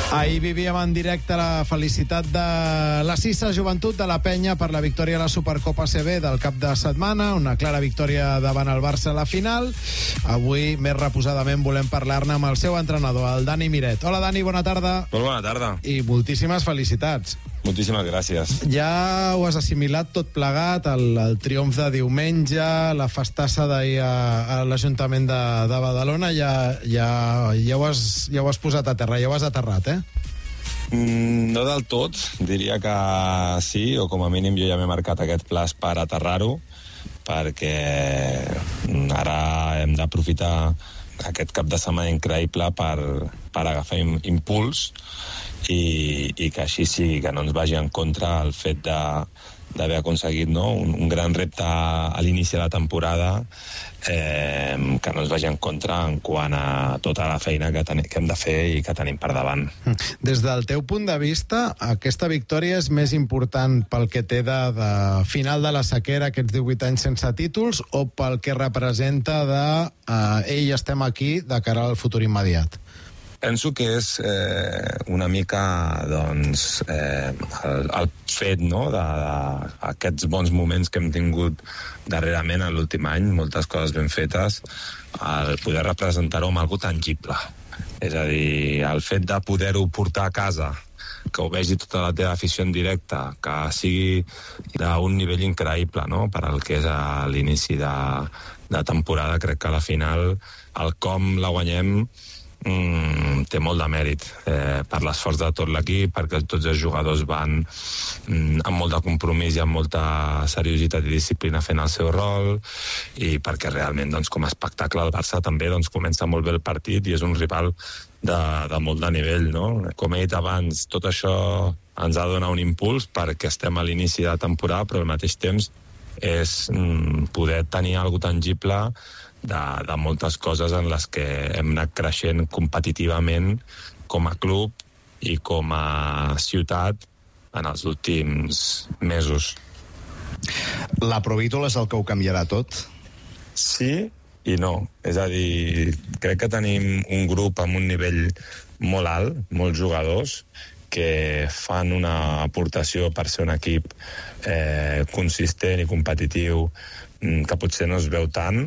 Ahir vivíem en directe la felicitat de la Sisa Joventut de la Penya per la victòria a la Supercopa CB del cap de setmana, una clara victòria davant el Barça a la final. Avui, més reposadament, volem parlar-ne amb el seu entrenador, el Dani Miret. Hola, Dani, bona tarda. Molt bona tarda. I moltíssimes felicitats. Moltíssimes gràcies. Ja ho has assimilat tot plegat, el triomf de diumenge, la festassa d'ahir a l'Ajuntament de Badalona, ja ho has posat a terra, ja ho has aterrat, No del tot, diria que sí, o com a mínim jo ja m'he marcat aquest plaç per aterrar-ho, perquè ara hem d'aprofitar aquest cap de setmana increïble per agafar impuls i que així sigui, que no ens vagi en contra el fet d'haver aconseguit un gran repte a l'inici de la temporada, que no ens vagi en contra en quant a tota la feina que hem de fer i que tenim per davant. Des del teu punt de vista, aquesta victòria és més important pel que té de final de la sequera, aquests 18 anys sense títols, o pel que representa ei, estem aquí, de cara al futur immediat? Penso que és una mica el fet d'aquests bons moments que hem tingut darrerament en l'últim any, moltes coses ben fetes, el poder representar-ho amb algo tangible. És a dir, el fet de poder-ho portar a casa, que ho vegi tota la teva afició en directe, que sigui d'un nivell increïble, no?, per al que és a l'inici de temporada. Crec que a la final el com la guanyem té molt de mèrit per l'esforç de tot l'equip, perquè tots els jugadors van amb molt de compromís i amb molta seriositat i disciplina fent el seu rol, i perquè realment com a espectacle el Barça també comença molt bé el partit i és un rival de molt de nivell, no? Com he dit abans, tot això ens ha de donar un impuls perquè estem a l'inici de temporada, però al mateix temps és poder tenir alguna cosa tangible de moltes coses en les que hem anat creixent competitivament com a club i com a ciutat en els últims mesos. La Provítol és el que ho canviarà tot? Sí i no. És a dir, crec que tenim un grup amb un nivell molt alt, molts jugadors, que fan una aportació per ser un equip consistent i competitiu que potser no es veu tant,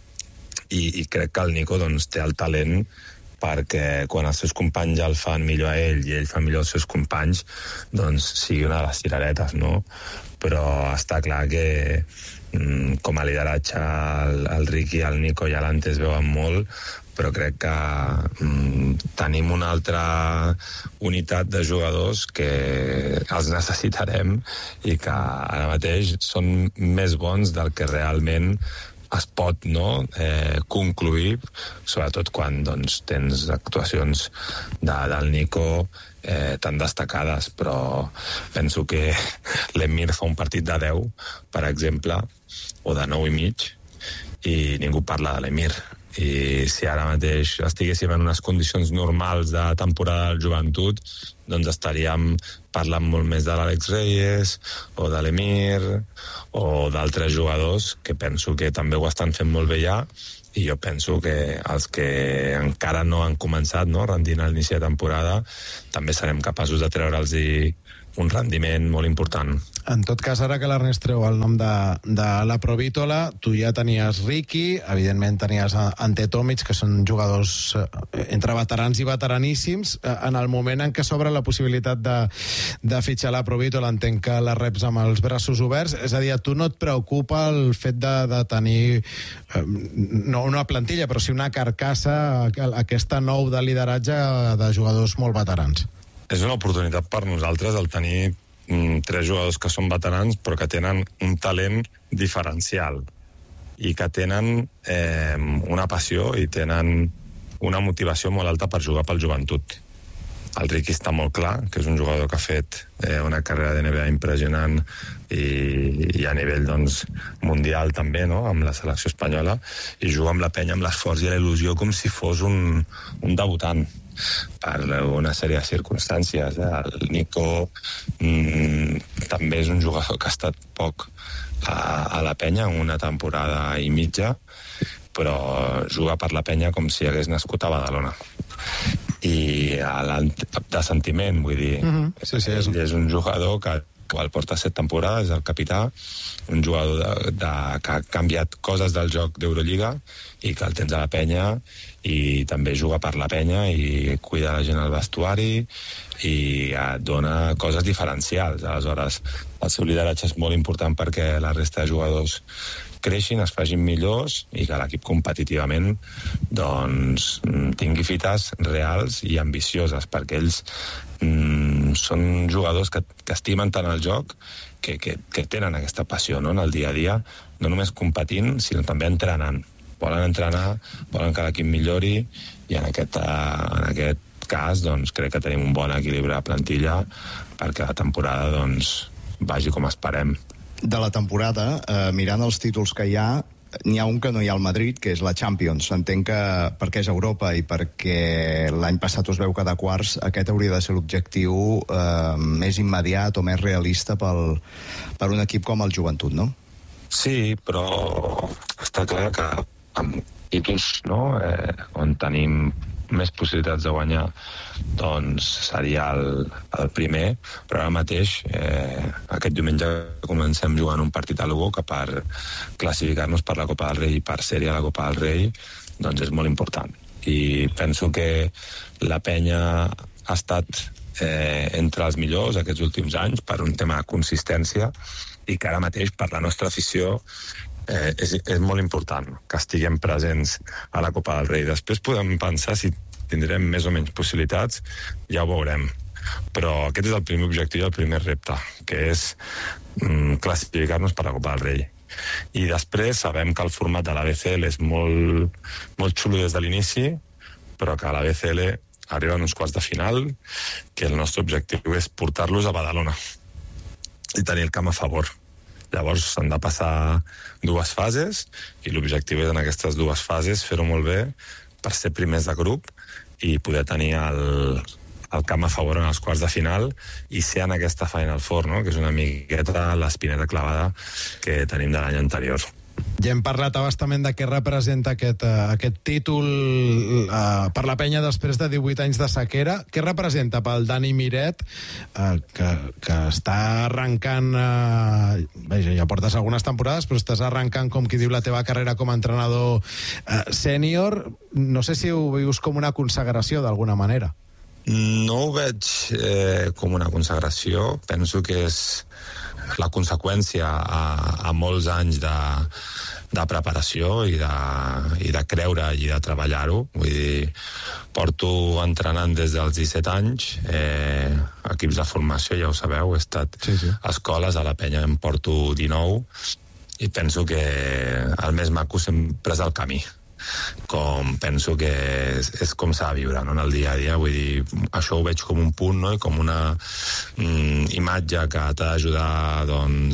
i crec que el Nico té el talent perquè quan els seus companys ja el fan millor a ell i ell fa millor els seus companys, sigui una de les cireretes, no? Però està clar que com a lideratge el Riqui, el Nico i l'Ante es veuen molt, però crec que tenim una altra unitat de jugadors que els necessitarem i que ara mateix són més bons del que realment es pot concluir, sobretot quan tens actuacions del Nico tan destacades, però penso que l'Emir fa un partit de 10, per exemple, o de 9,5, i ningú parla de l'Emir. I si ara mateix estiguéssim en unes condicions normals de temporada del Joventut, estaríem parlant molt més de l'Àlex Reyes o de l'Emir o d'altres jugadors que penso que també ho estan fent molt bé ja, i jo penso que els que encara no han començat rendint a l'inici de temporada també serem capaços de treure'ls un rendiment molt important. En tot cas, ara que l'Ernest treu el nom de la Provítola, tu ja tenies Riqui, evidentment tenies Ante Tomic, que són jugadors entre veterans i veteraníssims. En el moment en què s'obre la possibilitat de fitxar la Provítola, entenc que la reps amb els braços oberts. És a dir, a tu no et preocupa el fet de tenir no una plantilla, però sí una carcassa, aquesta nou de lideratge de jugadors molt veterans? És una oportunitat per nosaltres el tenir 3 jugadors que són veterans però que tenen un talent diferencial i que tenen una passió i tenen una motivació molt alta per jugar pel Joventut. El Riqui està molt clar, que és un jugador que ha fet una carrera de NBA impressionant i a nivell mundial també, amb la selecció espanyola, i juga amb la Penya amb l'esforç i la il·lusió com si fos un debutant per una sèrie de circumstàncies. El Nico també és un jugador que ha estat poc a la Penya, una temporada i mitja, però juga per la Penya com si hagués nascut a Badalona. i de sentiment, vull dir. Sí, és un jugador que el porta 7 temporades, el capità, un jugador que ha canviat coses del joc d'Eurolliga i que el tens a la penya i també juga per la penya i cuida la gent al vestuari i et dona coses diferencials. Aleshores, el seu lideratge és molt important perquè la resta de jugadors creixin, es facin millors i que l'equip competitivament doncs, tingui fites reals i ambicioses, perquè ells són jugadors que estimen tant el joc que tenen aquesta passió, no?, en el dia a dia, no només competint, sinó també entrenant. Volen entrenar, volen que l'equip millori i en aquest cas doncs, crec que tenim un bon equilibri de plantilla perquè la temporada doncs, vagi com esperem. De la temporada, mirant els títols que hi ha, n'hi ha un que no hi ha al Madrid, que és la Champions. Entenc que perquè és Europa i perquè l'any passat us veu quedar quarts, aquest hauria de ser l'objectiu més immediat o més realista per un equip com el Joventut, no? Sí, però està clar que amb títols, no?, on tenim més possibilitats de guanyar, doncs seria el primer, però ara mateix aquest diumenge comencem jugant un partit a Lugo que per classificar-nos per la Copa del Rei i per ser-hi a la Copa del Rei doncs és molt important, i penso que la penya ha estat entre els millors aquests últims anys per un tema de consistència i que ara mateix per la nostra afició és molt important que estiguem presents a la Copa del Rei. Després podem pensar si tindrem més o menys possibilitats, ja ho veurem. Però aquest és el primer objectiu i el primer repte, que és classificar-nos per la Copa del Rei. I després sabem que el format de la BCL és molt, molt xulo des de l'inici, però que a la BCL arriben uns quarts de final, que el nostre objectiu és portar-los a Badalona i tenir el camp a favor. Llavors s'han de passar 2 fases i l'objectiu és en aquestes 2 fases fer-ho molt bé per ser primers de grup i poder tenir el camp a favor en els quarts de final i ser en aquesta Final Four, no?, que és una miqueta l'espineta clavada que tenim de l'any anterior. Ja hem parlat abastament de què representa aquest títol per la penya després de 18 anys de sequera. Què representa pel Dani Miret, que està arrencant, ja portes algunes temporades, però estàs arrencant, com qui diu, la teva carrera com a entrenador sènior. No sé si ho vius com una consagració d'alguna manera. No ho veig com una consagració. Penso que és la conseqüència a molts anys de preparació i de creure i de treballar-ho. Vull dir, porto entrenant des dels 17 anys, equips de formació, ja ho sabeu, he estat a escoles, a la penya em porto 19, i penso que el més maco sempre és el camí. Com penso que és com s'ha de viure, no?, en el dia a dia. Vull dir, això ho veig com un punt, no?, i com una imatge que t'ha d'ajudar doncs,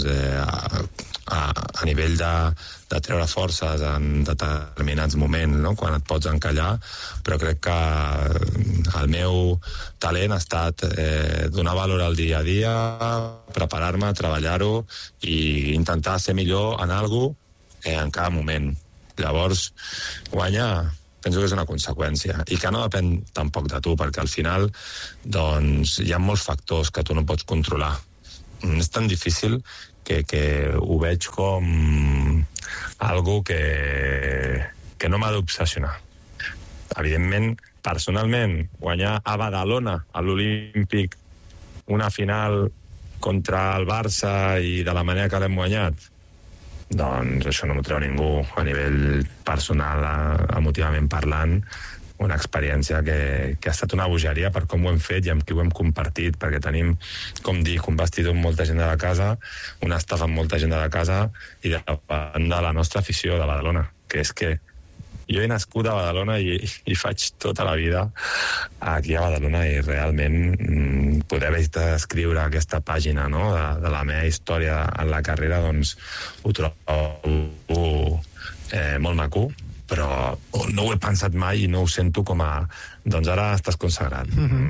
a nivell de treure forces en determinats moments, no?, quan et pots encallar, però crec que el meu talent ha estat donar valor al dia a dia, preparar-me, treballar-ho i intentar ser millor en alguna cosa en cada moment. Llavors, guanyar penso que és una conseqüència i que no depèn tampoc de tu, perquè al final doncs, hi ha molts factors que tu no pots controlar. És tan difícil que ho veig com algo que no m'ha d'obsessionar. Evidentment, personalment, guanyar a Badalona, a l'Olímpic, una final contra el Barça i de la manera que l'hem guanyat, doncs això no m'ho treu ningú. A nivell personal, emotivament parlant, una experiència que ha estat una bogeria per com ho hem fet i amb qui ho hem compartit, perquè tenim, com dic, un vestidor amb molta gent de la casa, un staff amb molta gent de la casa i davant de la nostra afició de Badalona, que és que jo he nascut a Badalona i faig tota la vida aquí a Badalona, i realment poder haver d'escriure aquesta pàgina, no?, de la meva història en la carrera, doncs ho trobo molt maco, però no ho he pensat mai i no ho sento com a doncs ara estàs consagrat.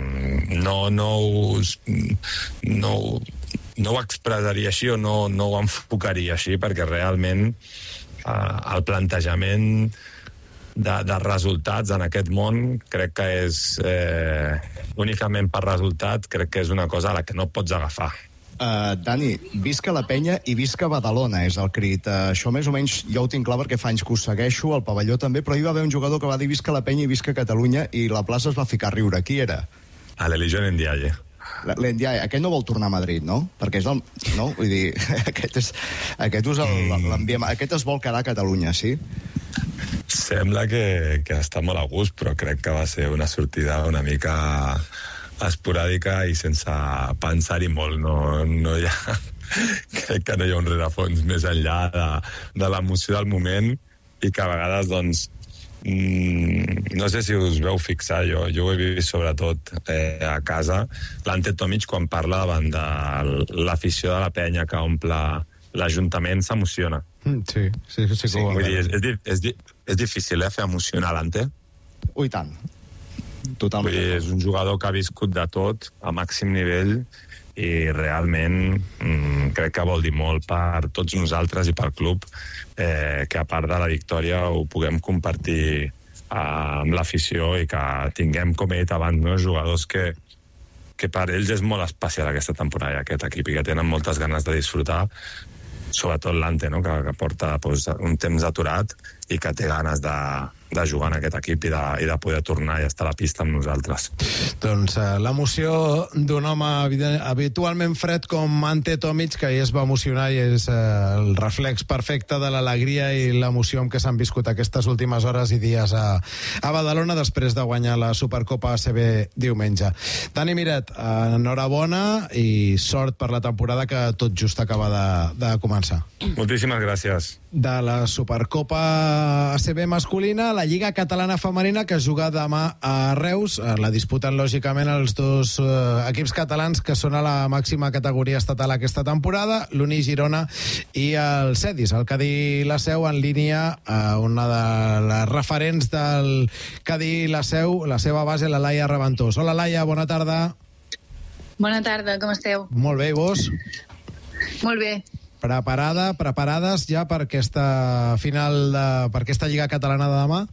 No ho expressaria així o no ho enfocaria així, perquè realment el plantejament de resultats en aquest món. Crec que és únicament per resultat, crec que és una cosa a la que no pots agafar. Dani, visca la penya i visca Badalona, és el crit. Això més o menys jo ho tinc clar perquè fa anys que ho segueixo, al pavelló també, però hi va haver un jugador que va dir visca la penya i visca Catalunya i la plaça es va ficar a riure. Qui era? A l'Eligió Ndiaye. L'Ndiaye, aquest no vol tornar a Madrid, no? Perquè és el... No? Vull dir, aquest es vol quedar a Catalunya, sí? Sembla que està molt a gust, però crec que va ser una sortida una mica esporàdica i sense pensar-hi molt. No hi ha... Crec que no hi ha un rerefons més enllà de l'emoció del moment i que a vegades, doncs, no sé si us veu fixar, jo ho he vist sobretot a casa, l'Ante Tomic quan parla davant de l'afició de la penya que omple l'Ajuntament s'emociona. Sí, que ho vull dir, és difícil fer emocionar l'Ante. Ui, tant. Totalment. Vull dir, és un jugador que ha viscut de tot a màxim nivell i realment crec que vol dir molt per tots nosaltres i pel club que a part de la victòria ho puguem compartir amb l'afició i que tinguem, com he dit abans, no, jugadors que per ells és molt especial aquesta temporada i aquest equip i que tenen moltes ganes de disfrutar, sobretot l'Ante, no? que porta un temps aturat i que té ganes de jugar en aquest equip i de poder tornar i estar a la pista amb nosaltres. Doncs l'emoció d'un home habitualment fred com Ante Tomic, que es va emocionar i és el reflex perfecte de l'alegria i l'emoció amb què s'han viscut aquestes últimes hores i dies a Badalona després de guanyar la Supercopa ACB diumenge. Dani Miret, enhorabona i sort per la temporada que tot just acaba de començar. Moltíssimes gràcies. De la Supercopa ACB masculina, la Lliga Catalana Femenina, que es juga demà a Reus. La disputen, lògicament, els dos equips catalans que són a la màxima categoria estatal aquesta temporada, l'Uni Girona i el Cedis. El Cadí La Seu en línia a una de les referents del Cadí La Seu, la seva base, la Laia Reventós. Hola, Laia, bona tarda. Bona tarda, com esteu? Molt bé, i vos? Molt bé. Preparades ja per aquesta final, per aquesta Lliga Catalana de demà?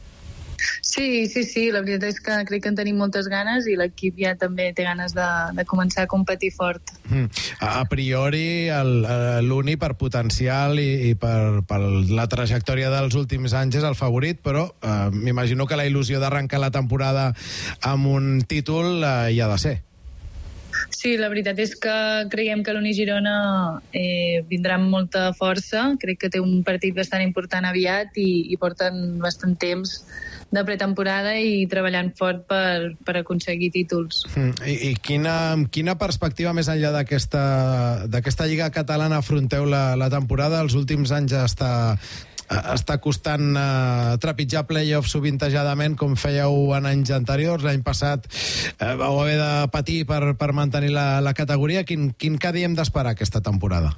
Sí, la veritat és que crec que en tenim moltes ganes i l'equip ja també té ganes de començar a competir fort. A priori, l'Uni per potencial i per la trajectòria dels últims anys és el favorit, però m'imagino que la il·lusió d'arrencar la temporada amb un títol hi ha de ser. Sí, la veritat és que creiem que l'Uni Girona vindrà amb molta força. Crec que té un partit bastant important aviat i porten bastant temps de pretemporada i treballant fort per aconseguir títols. I quina perspectiva més enllà d'aquesta Lliga Catalana afronteu la temporada? Els últims anys està costant trepitjar play-offs sovintejadament com fèieu en anys anteriors. L'any passat vau haver de patir per mantenir la categoria. Quin Cadí hem d'esperar aquesta temporada?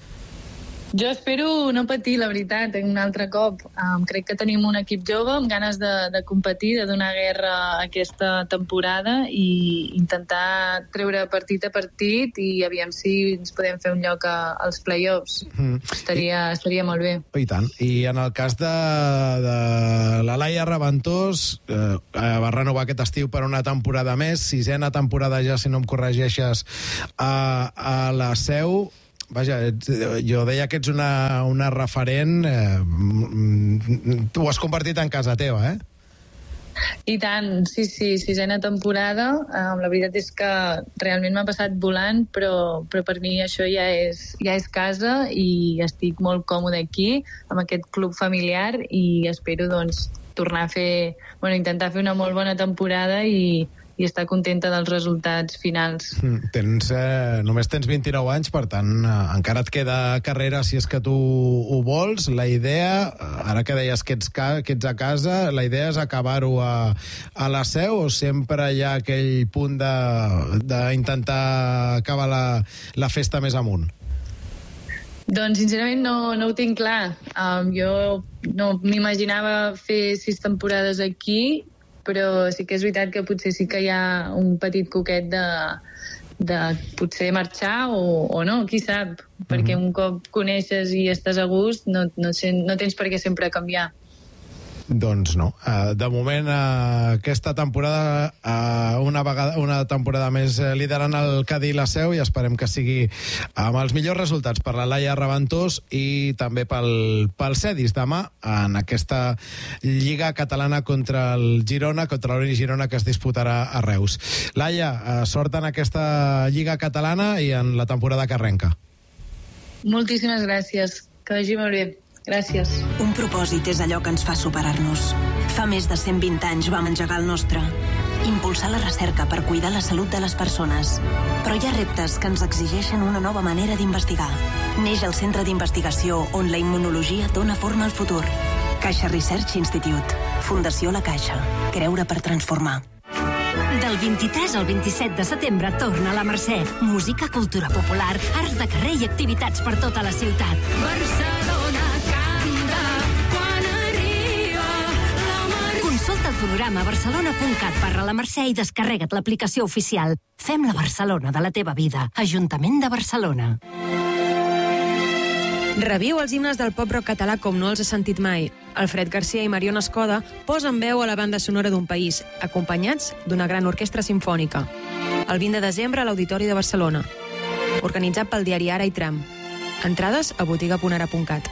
Jo espero no patir, la veritat, un altre cop. Crec que tenim un equip jove amb ganes de competir, de donar guerra aquesta temporada i intentar treure partit a partit i aviam si ens podem fer un lloc als play-offs. Estaria molt bé. I tant. I en el cas de la Laia Reventós, va renovar aquest estiu per una temporada més, 6a temporada ja, si no em corregeixes, a la Seu. Vaja, jo deia que ets una referent, tu ho has convertit en casa teva, I tant, sí, 6a temporada. La veritat és que realment m'ha passat volant, però per mi això ja és casa i estic molt còmode aquí, amb aquest club familiar, i espero doncs tornar a intentar fer una molt bona temporada i estar contenta dels resultats finals. Només tens 29 anys, per tant, encara et queda carrera si és que tu ho vols. La idea, ara que deies que ets a casa, la idea és acabar-ho a la Seu o sempre hi ha aquell punt d'intentar acabar la festa més amunt? Doncs, sincerament, no ho tinc clar. Jo no m'imaginava fer 6 temporades aquí, però sí que és veritat que potser sí que hi ha un petit coquet de potser marxar o no, qui sap, perquè un cop coneixes i estàs a gust no tens per què sempre canviar. Doncs no. De moment, aquesta temporada, una temporada més liderant el Cadí i la Seu, i esperem que sigui amb els millors resultats per la Laia Reventós i també pel Cedis demà en aquesta Lliga Catalana contra el Girona, contra l'Ori Girona, que es disputarà a Reus. Laia, sort en aquesta Lliga Catalana i en la temporada que arrenca. Moltíssimes gràcies. Que vagi molt bé. Gràcies. Un propòsit és allò que ens fa superar-nos. Fa més de 120 anys vam engegar el nostre. Impulsar la recerca per cuidar la salut de les persones. Però hi ha reptes que ens exigeixen una nova manera d'investigar. Neix el Centre d'Investigació on la immunologia dona forma al futur. Caixa Research Institute. Fundació La Caixa. Creure per transformar. Del 23 al 27 de setembre torna a la Mercè. Música, cultura popular, arts de carrer i activitats per tota la ciutat. Barcelona canta quan arriba la Mercè. Consulta el programa barcelona.cat/la Mercè i descarrega't l'aplicació oficial. Fem la Barcelona de la teva vida. Ajuntament de Barcelona. Reviu els himnes del pop-rock català com no els has sentit mai. Alfred Garcia i Mariona Escoda posen veu a la banda sonora d'un país, acompanyats d'una gran orquestra simfònica. El 20 de desembre a l'Auditori de Barcelona. Organitzat pel diari Ara i Tram. Entrades a botiga.ara.cat.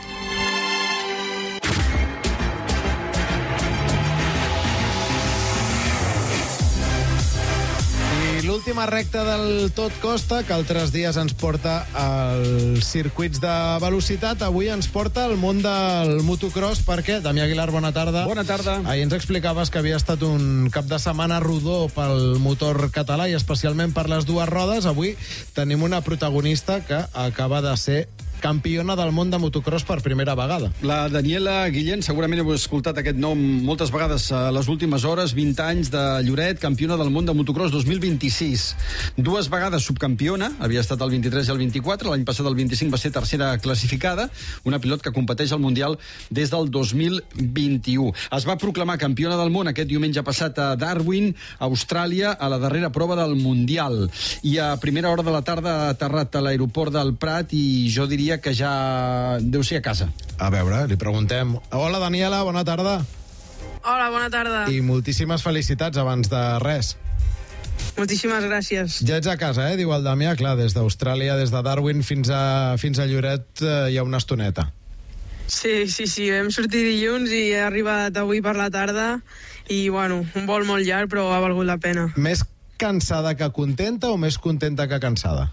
L'última recta del Tot Costa, que altres dies ens porta als circuits de velocitat, avui ens porta al món del motocross, perquè, Damià Aguilar, bona tarda. Bona tarda. Ahir ens explicaves que havia estat un cap de setmana rodó pel motor català i especialment per les dues rodes. Avui tenim una protagonista que acaba de ser campiona del món de motocross per primera vegada. La Daniela Guillén, segurament heu escoltat aquest nom moltes vegades a les últimes hores. 20 anys de Lloret, campiona del món de motocross 2026. 2 vegades subcampiona, havia estat el 23 i el 24, l'any passat el 25 va ser tercera classificada, una pilot que competeix al Mundial des del 2021. Es va proclamar campiona del món aquest diumenge passat a Darwin, Austràlia, a la darrera prova del Mundial. I a primera hora de la tarda ha aterrat a l'aeroport del Prat i jo diria que ja deu ser a casa. A veure, li preguntem. Hola, Daniela, bona tarda. Hola, bona tarda. I moltíssimes felicitats abans de res. Moltíssimes gràcies. Ja ets a casa, diu el Damià. Clar, des d'Austràlia, des de Darwin fins a Lloret hi ha una estoneta. Sí, vam sortir dilluns i he arribat avui per la tarda i, bueno, un vol molt llarg, però ha valgut la pena. Més cansada que contenta o més contenta que cansada?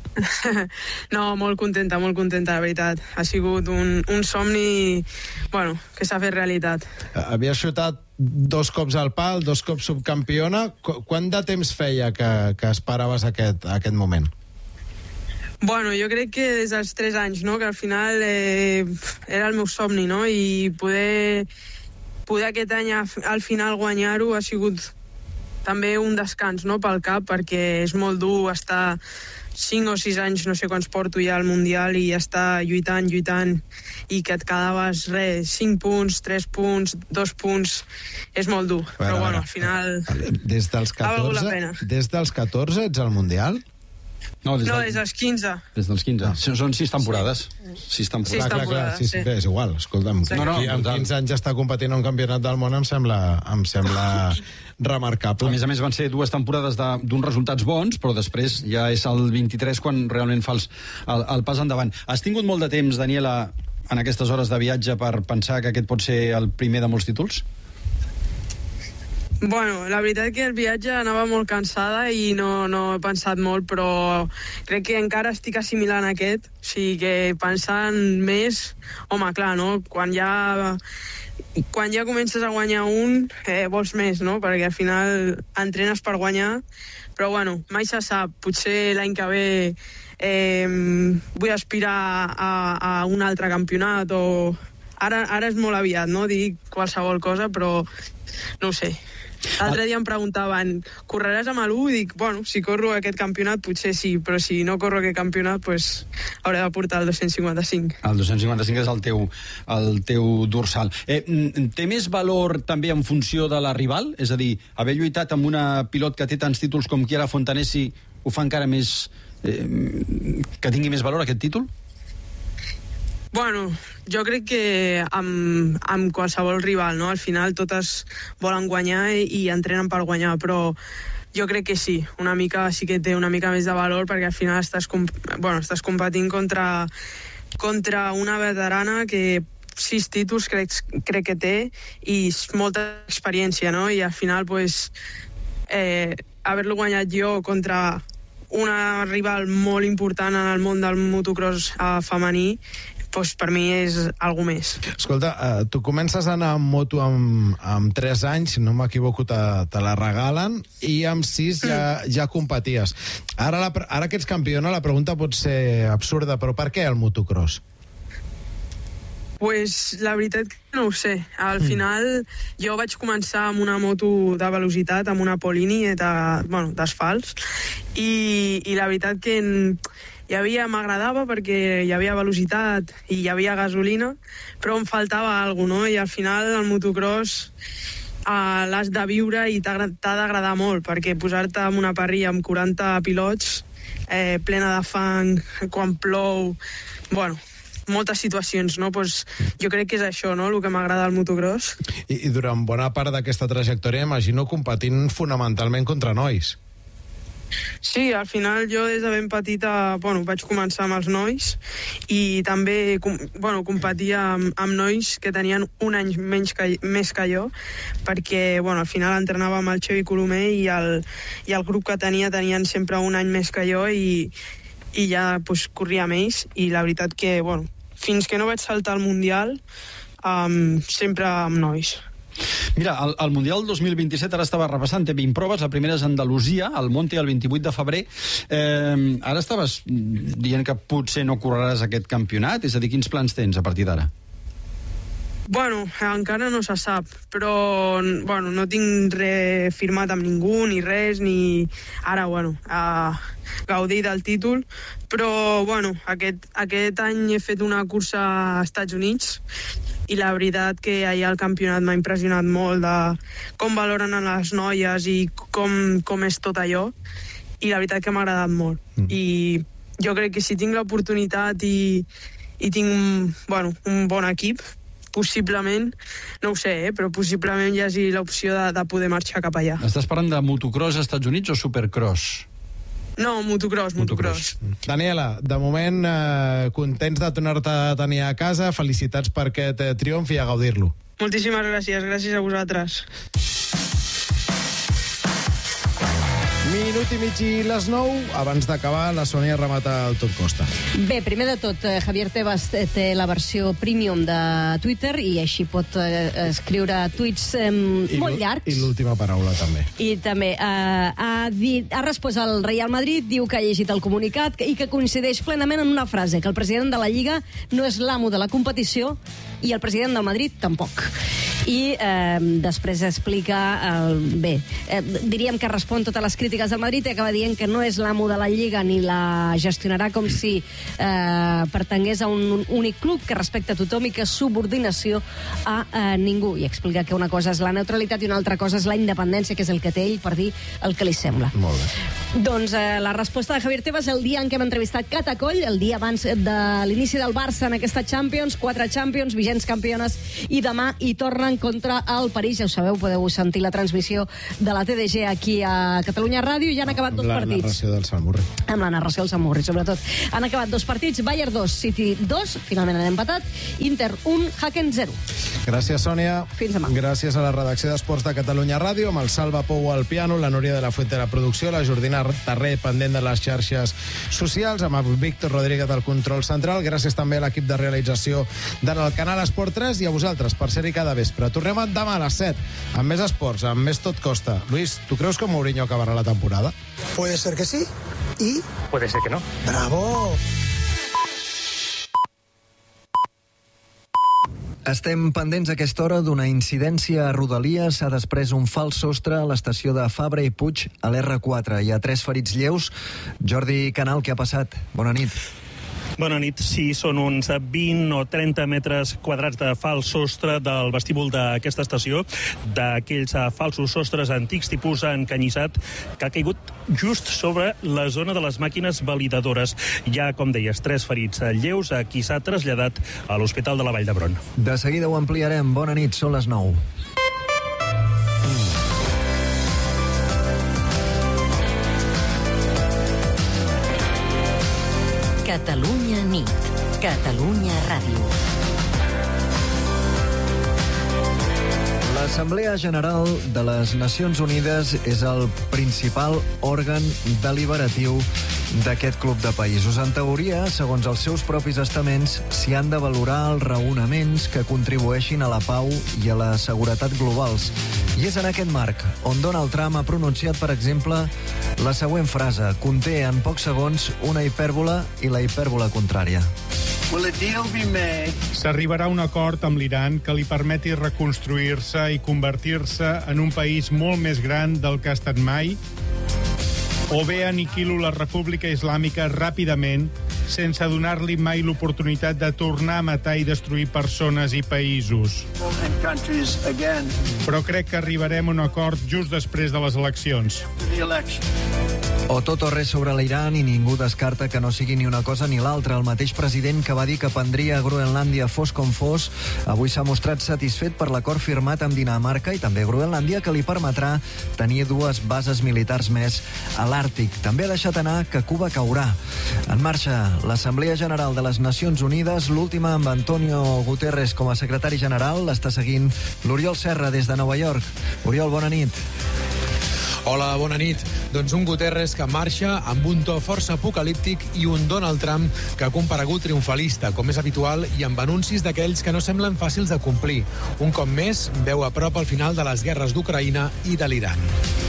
No, molt contenta, la veritat. Ha sigut un somni, bueno, que s'ha fet realitat. Havies xutat 2 cops al pal, 2 cops subcampiona. Quant de temps feia que esperaves aquest moment? Bueno, jo crec que des dels 3 anys, no?, que al final era el meu somni, no?, i poder aquest any al final guanyar-ho ha sigut també un descans, no?, pel cap, perquè és molt dur estar 5 o 6 anys, no sé quants porto ja al Mundial, i estar lluitant, i que et quedaves 5 punts, 3 punts, 2 punts, és molt dur. Però bueno, al final des dels 14, ha valgut la pena. Des dels 14 ets al Mundial? No, des dels 15. Des dels 15. Són 6 temporades. 6 temporades. Clar, sí. És igual. Escolta'm, amb 15 anys està competint a un campionat del món em sembla remarcable. A més van ser 2 temporades d'uns resultats bons, però després ja és el 23 quan realment fa el pas endavant. Has tingut molt de temps, Daniela, en aquestes hores de viatge per pensar que aquest pot ser el primer de molts títols? Bueno, la veritat que el viatge anava molt cansada i no he pensat molt, però crec que encara estic assimilant aquest, o sigui que pensant més, home, clar, no? Quan ja comences a guanyar vols més, no? Perquè al final entrenes per guanyar, però bueno, mai se sap, potser l'any que ve vull aspirar a un altre campionat o... Ara és molt aviat, no? Dic qualsevol cosa, però no ho sé. L'altre dia em preguntaven, correràs amb l'1? I dic, bueno, si corro aquest campionat potser sí, però si no corro aquest campionat pues hauré de portar el 255. El 255 és el teu dorsal. Té més valor també en funció de la rival? És a dir, haver lluitat amb una pilot que té tants títols com Chiara Fontanesi ho fa encara més... que tingui més valor aquest títol? Bueno, jo crec que amb qualsevol rival, no? Al final totes volen guanyar i entrenen per guanyar, però jo crec que sí, una mica sí que té una mica més de valor, perquè al final estàs competint contra una veterana que 6 títols crec que té i molta experiència, no? I al final, haver-lo guanyat jo contra una rival molt important en el món del motocross femení, per mi és algo més. Escolta, tu comences a anar amb moto amb 3 anys, si no m'equivoco te la regalen, i amb 6 ja competies. Ara que ets campiona, la pregunta pot ser absurda, però per què el motocross? La veritat que no ho sé. Al final jo vaig començar amb una moto de velocitat, amb una Polini d'asfalts, i la veritat que m'agradava perquè hi havia velocitat i hi havia gasolina, però em faltava alguna cosa, no? I al final el motocross l'has de viure i t'ha d'agradar molt, perquè posar-te en una parrilla amb 40 pilots, plena de fang, quan plou, moltes situacions, no? Jo crec que és això, no?, el que m'agrada al motocross. I durant bona part d'aquesta trajectòria, imagino competint fonamentalment contra nois. Sí, al final jo des de ben petita vaig començar amb els nois i també competia amb nois que tenien un any més que jo, perquè al final entrenava amb el Xevi Colomer i el grup que tenien sempre un any més que jo i ja corria amb ells, i la veritat que fins que no vaig saltar al Mundial sempre amb nois. Mira, el Mundial 2027 ara estava repassant, té 20 proves, la primera és a Andalusia, al Monte, el 28 de febrer. Ara estaves dient que potser no correràs aquest campionat, és a dir, quins plans tens a partir d'ara? Encara no se sap, però no tinc res firmat amb ningú, ni res, ni ara, gaudir del títol, però aquest any he fet una cursa als Estats Units i la veritat que allà el campionat m'ha impressionat molt de com valoren a les noies i com és tot allò, i la veritat que m'ha agradat molt. I jo crec que si tinc l'oportunitat i tinc un bon equip, possiblement, no ho sé, però possiblement hi hagi l'opció de poder marxar cap allà. Estàs parlant de motocross als Estats Units o supercross? No, motocross. Daniela, de moment, contents de tornar-te a tenir a casa, felicitats per aquest triomf i a gaudir-lo. Moltíssimes gràcies a vosaltres. Minut i mig i les 9. Abans d'acabar, la Sònia remata el Tot Costa. Bé, primer de tot, Javier Tebas té la versió premium de Twitter i així pot escriure tuits molt llargs. I l'última paraula, també. I també ha respost al Real Madrid, diu que ha llegit el comunicat i que coincideix plenament en una frase, que el president de la Lliga no és l'amo de la competició i el president del Madrid tampoc. I després explica... diríem que respon totes les crítiques del Madrid i acaba dient que no és l'amo de la Lliga ni la gestionarà com si pertangués a un únic club, que respecta a tothom i que subordinació a ningú. I explica que una cosa és la neutralitat i una altra cosa és la independència, que és el que té ell per dir el que li sembla. Molt bé. Doncs la resposta de Javier Tebas el dia en què hem entrevistat Catacoll, el dia abans de l'inici del Barça en aquesta Champions, 4 Champions, vigents campiones, i demà hi tornen contra el París. Ja ho sabeu, podeu sentir la transmissió de la TDG aquí a Catalunya Ràdio, i ja han acabat 2 partits. Amb la narració del Samurri. Amb la narració del Samurri, sobretot. Han acabat 2 partits, Bayern 2, City 2, finalment han empatat, Inter 1, Haken 0. Gràcies, Sònia. Fins demà. Gràcies a la redacció d'Esports de Catalunya Ràdio, amb el Salva Pou al piano, la Núria de la Fuente de la producció, la Jordina Tarré, pendent de les xarxes socials, amb el Víctor Rodríguez del control central. Gràcies també a l'equip de realització del Canal Esport 3 i a vosaltres per ser-hi cada vespre. Tornem demà a les 7, amb més esports, amb més Tot Costa. Luis, tu creus que Mourinho acabarà la temporada? Puede ser que sí y... puede ser que no. ¡Bravo! Estem pendents a aquesta hora d'una incidència a Rodalies. S'ha desprès un fals sostre a l'estació de Fabra i Puig, a l'R4. Hi ha 3 ferits lleus. Jordi Canal, què ha passat? Bona nit. Bona nit. Sí, són uns 20 o 30 metres quadrats de fals sostre del vestíbul d'aquesta estació, d'aquells falsos sostres antics tipus encanyissat que ha caigut just sobre la zona de les màquines validadores. Hi ha, com deies, 3 ferits lleus a qui s'ha traslladat a l'Hospital de la Vall d'Hebron. De seguida ho ampliarem. Bona nit, són les 9. Catalunya nit. Catalunya ràdio. L'Assemblea General de les Nacions Unides és el principal òrgan deliberatiu d'aquest club de països. En teoria, segons els seus propis estaments, s'hi han de valorar els raonaments que contribueixin a la pau i a la seguretat globals. I és en aquest marc on Donald Trump ha pronunciat, per exemple, la següent frase. Conté en pocs segons una hipèrbola i la hipèrbola contrària. S'arribarà a un acord amb l'Iran que li permeti reconstruir-se i convertir-se en un país molt més gran del que ha estat mai? O bé aniquilo la República Islàmica ràpidament, sense donar-li mai l'oportunitat de tornar a matar i destruir persones i països. Però crec que arribarem a un acord just després de les eleccions. O tot o res sobre l'Iran i ningú descarta que no sigui ni una cosa ni l'altra. El mateix president que va dir que prendria Groenlàndia fos com fos, avui s'ha mostrat satisfet per l'acord firmat amb Dinamarca i també Groenlàndia, que li permetrà tenir 2 bases militars més a l'Àrtic. També ha deixat anar que Cuba caurà. En marxa l'Assemblea General de les Nacions Unides, l'última amb Antonio Guterres com a secretari general. L'està seguint l'Oriol Serra des de Nova York. Oriol, bona nit. Hola, bona nit. Doncs un Guterres que marxa amb un to força apocalíptic i un Donald Trump que ha comparegut triomfalista, com és habitual, i amb anuncis d'aquells que no semblen fàcils de complir. Un cop més, veu a prop el final de les guerres d'Ucraïna i de l'Iran.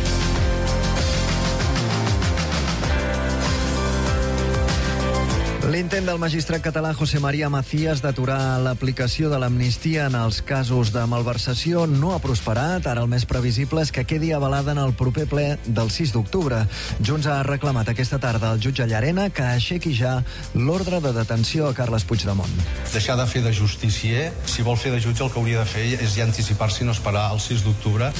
L'intent del magistrat català José María Macías d'aturar l'aplicació de l'amnistia en els casos de malversació no ha prosperat. Ara el més previsible és que quedi avalada en el proper ple del 6 d'octubre. Junts ha reclamat aquesta tarda al jutge Llarena que aixequi ja l'ordre de detenció a Carles Puigdemont. Deixar de fer de justicier, si vol fer de jutge el que hauria de fer és ja anticipar-se i no esperar el 6 d'octubre.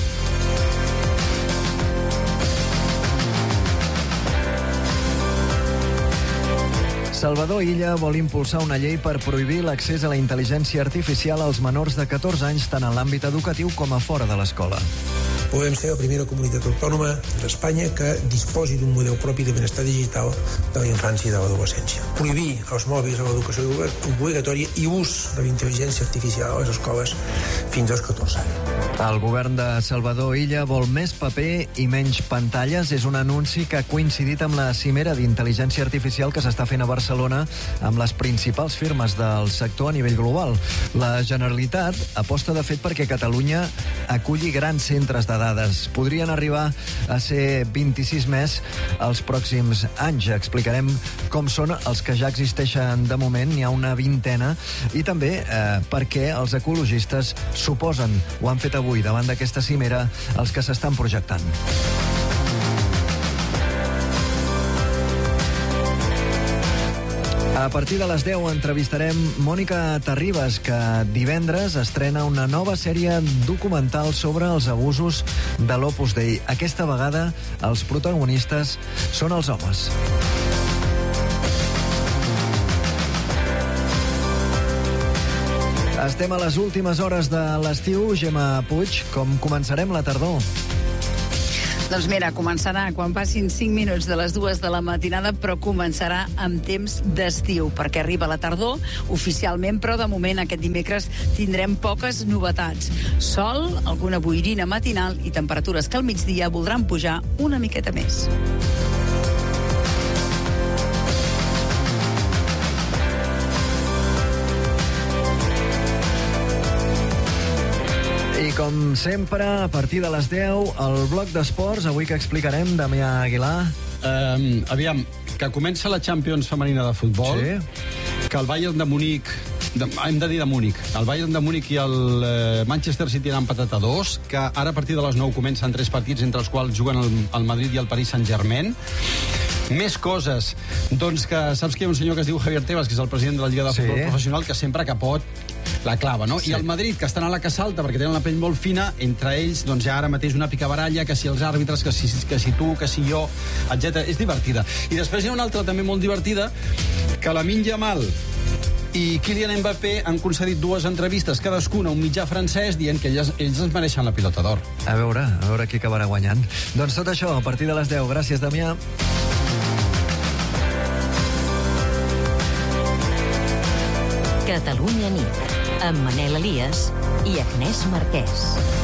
Salvador Illa vol impulsar una llei per prohibir l'accés a la intel·ligència artificial als menors de 14 anys tant en l'àmbit educatiu com a fora de l'escola. Podem ser la primera comunitat autònoma d'Espanya que disposi d'un model propi de benestar digital de la infància i de l'adolescència. Prohibir els mòbils a l'educació obligatòria i ús de la intel·ligència artificial a les escoles fins als 14 anys. El govern de Salvador Illa vol més paper i menys pantalles. És un anunci que ha coincidit amb la cimera d'intel·ligència artificial que s'està fent a Barcelona amb les principals firmes del sector a nivell global. La Generalitat aposta de fet perquè Catalunya aculli grans centres de dades. Podrien arribar a ser 26 més els pròxims anys. Explicarem com són els que ja existeixen de moment. N'hi ha una vintena. I també per què els ecologistes s'oposen. Ho han fet avui davant d'aquesta cimera els que s'estan projectant. A partir de les 10 entrevistarem Mònica Terribas, que divendres estrena una nova sèrie documental sobre els abusos de l'Opus Dei. Aquesta vegada els protagonistes són els homes. Estem a les últimes hores de l'estiu. Gemma Puig, com començarem la tardor? Doncs mira, començarà quan passin 5 minuts de les 2 de la matinada, però començarà amb temps d'estiu, perquè arriba la tardor oficialment, però de moment aquest dimecres tindrem poques novetats. Sol, alguna boirina matinal i temperatures que al migdia voldran pujar una miqueta més. I com sempre, a partir de les 10, el bloc d'esports, avui que explicarem, Damià Aguilar. Aviam, que comença la Champions femenina de futbol, que el Bayern de Múnich, hem de dir de Múnich, el Bayern de Múnich i el Manchester City han empatat a 2, que ara a partir de les 9 comencen 3 partits, entre els quals juguen el Madrid i el Paris Saint-Germain. Més coses. Doncs que saps que hi ha un senyor que es diu Javier Tebas, que és el president de la Lliga de Futbol Professional, que sempre que pot la clava, no? Sí. I el Madrid, que estan a la que salta perquè tenen la pell molt fina, entre ells, doncs hi ha ara mateix una picabaralla, que si els àrbitres, que si tu, que si jo, etc. És divertida. I després hi ha una altra també molt divertida, que Lamine Yamal i Kylian Mbappé han concedit 2 entrevistes, cadascuna a un mitjà francès, dient que ells es mereixen la pilota d'or. A veure qui acabarà guanyant. Doncs tot això, a partir de les 10. Gràcies, Damià. Catalunya nit, amb Manel Elias i Agnès Marquès.